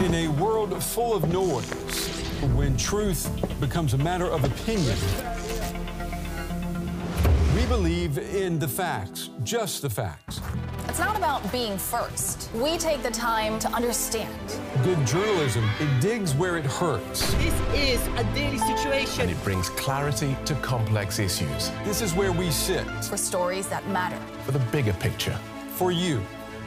In a world full of noise, when truth becomes a matter of opinion, we believe in the facts, just the facts. It's not about being first. We take the time to understand. Good journalism, it digs where it hurts. This is a daily situation. And it brings clarity to complex issues. This is where we sit. For stories that matter. For the bigger picture. For you.